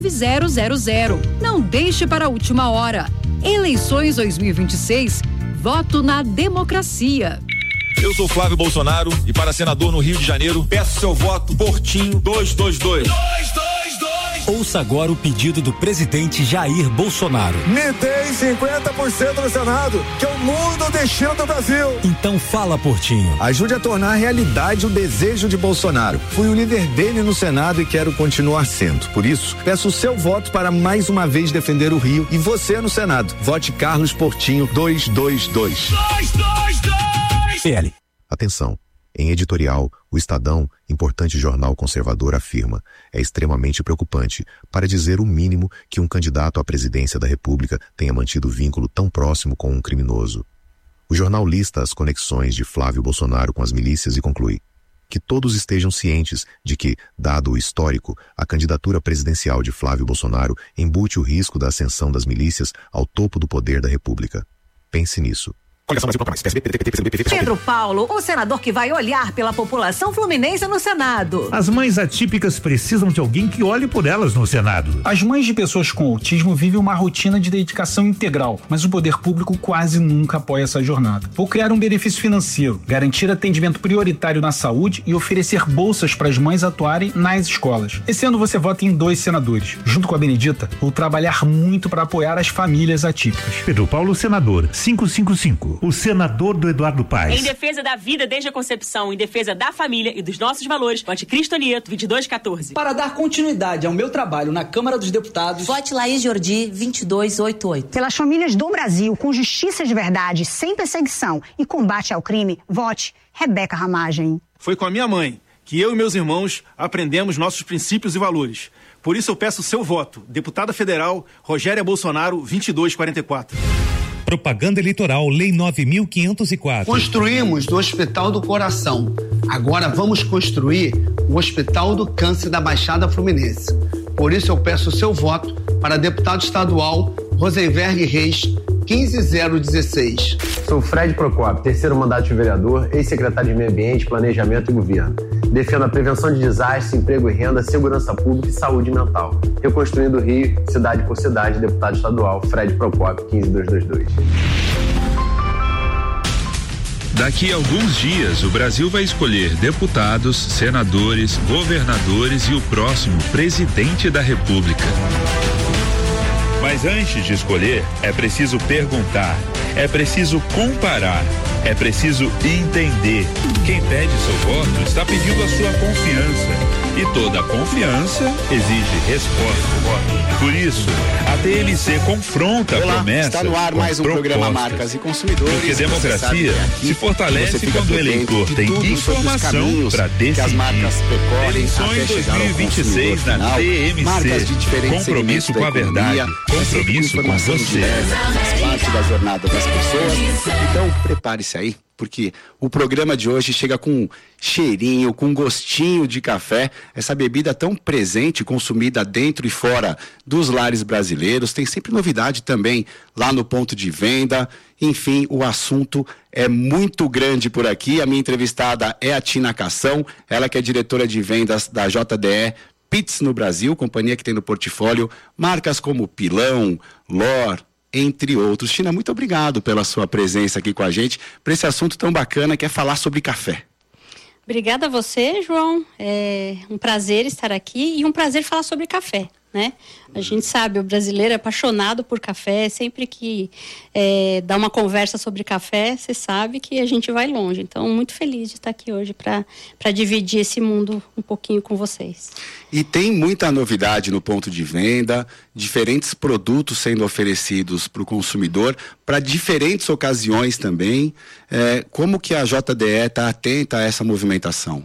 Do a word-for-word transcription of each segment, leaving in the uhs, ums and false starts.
zero zero zero. Não deixe para a última hora. Eleições dois mil e vinte e seis. Voto na democracia. Eu sou Flávio Bolsonaro e para senador no Rio de Janeiro, peço seu voto Portinho dois dois dois. dois dois dois. Ouça agora o pedido do presidente Jair Bolsonaro. Me dê cinquenta por cento no Senado, que eu mudo o destino do Brasil. Então fala, Portinho. Ajude a tornar realidade o desejo de Bolsonaro. Fui o líder dele no Senado e quero continuar sendo. Por isso, peço o seu voto para mais uma vez defender o Rio e você no Senado. Vote Carlos Portinho dois dois dois. dois dois dois. P L. Atenção. Em editorial, o Estadão, importante jornal conservador, afirma: é extremamente preocupante, para dizer o mínimo, que um candidato à presidência da República tenha mantido vínculo tão próximo com um criminoso. O jornal lista as conexões de Flávio Bolsonaro com as milícias e conclui: que todos estejam cientes de que, dado o histórico, a candidatura presidencial de Flávio Bolsonaro embute o risco da ascensão das milícias ao topo do poder da República. Pense nisso. Pedro Paulo, o senador que vai olhar pela população fluminense no Senado. As mães atípicas precisam de alguém que olhe por elas no Senado. As mães de pessoas com autismo vivem uma rotina de dedicação integral, mas o poder público quase nunca apoia essa jornada. Vou criar um benefício financeiro, garantir atendimento prioritário na saúde e oferecer bolsas para as mães atuarem nas escolas. Esse ano você vota em dois senadores. Junto com a Benedita, vou trabalhar muito para apoiar as famílias atípicas. Pedro Paulo, senador, quinhentos e cinquenta e cinco. O senador do Eduardo Paes. Em defesa da vida desde a concepção, em defesa da família e dos nossos valores, vote Cristo Nieto, vinte e dois quatorze. Para dar continuidade ao meu trabalho na Câmara dos Deputados, vote Laís Jordi, vinte e dois oitenta e oito. Pelas famílias do Brasil, com justiça de verdade, sem perseguição e combate ao crime, vote Rebeca Ramagem. Foi com a minha mãe que eu e meus irmãos aprendemos nossos princípios e valores. Por isso eu peço o seu voto. Deputada Federal, Rogéria Bolsonaro, vinte e dois quarenta e quatro. Propaganda Eleitoral, Lei nove mil quinhentos e quatro. Construímos o Hospital do Coração. Agora vamos construir o Hospital do Câncer da Baixada Fluminense. Por isso eu peço o seu voto para deputado estadual Rosenberg Reis, quinze zero dezesseis. Sou Fred Procópio, terceiro mandato de vereador, ex-secretário de Meio Ambiente, Planejamento e Governo. Defendo a prevenção de desastres, emprego e renda, segurança pública e saúde mental. Reconstruindo o Rio, cidade por cidade, deputado estadual Fred Procópio, quinze mil duzentos e vinte e dois. Daqui a alguns dias, o Brasil vai escolher deputados, senadores, governadores e o próximo presidente da República. Mas antes de escolher, é preciso perguntar, é preciso comparar, é preciso entender. Quem pede seu voto está pedindo a sua confiança. E toda confiança exige resposta. Por isso, a T L C confronta Olá, a promessa. Está no ar mais um propostas. programa Marcas e Consumidores. Porque democracia se fortalece quando o eleitor tem informação para decidir. Que as marcas percorrem Eleições dois mil e vinte e seis na T M C. Compromisso com a verdade. Compromisso com você. Faz parte da jornada das pessoas. Então, prepare-se aí, porque o programa de hoje chega com cheirinho, com gostinho de café, essa bebida tão presente, consumida dentro e fora dos lares brasileiros. Tem sempre novidade também lá no ponto de venda. Enfim, o assunto é muito grande por aqui. A minha entrevistada é a Tina Cação, ela que é diretora de vendas da J D E Pits no Brasil, companhia que tem no portfólio marcas como Pilão, Lor, entre outros. Tina, muito obrigado pela sua presença aqui com a gente, para esse assunto tão bacana que é falar sobre café. Obrigada a você, João. É um prazer estar aqui e um prazer falar sobre café, né? A gente sabe, o brasileiro é apaixonado por café. Sempre que é, dá uma conversa sobre café, você sabe que a gente vai longe. Então, muito feliz de estar aqui hoje para para dividir esse mundo um pouquinho com vocês. E tem muita novidade no ponto de venda, diferentes produtos sendo oferecidos para o consumidor, para diferentes ocasiões também. É, como que a J D E está atenta a essa movimentação?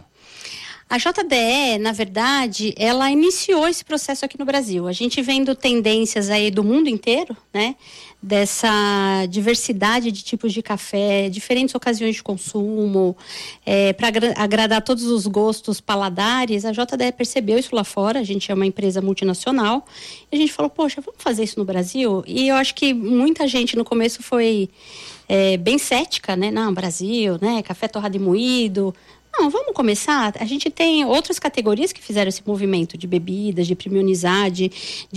A J D E, na verdade, ela iniciou esse processo aqui no Brasil. A gente vendo tendências aí do mundo inteiro, né? Dessa diversidade de tipos de café, diferentes ocasiões de consumo, é, para agradar todos os gostos paladares. A J D E percebeu isso lá fora. A gente é uma empresa multinacional e a gente falou, poxa, vamos fazer isso no Brasil? E eu acho que muita gente no começo foi é, bem cética, né? Não, Brasil, né? Café torrado e moído. Não, vamos começar. A gente tem outras categorias que fizeram esse movimento de bebidas, de premiumizar, de,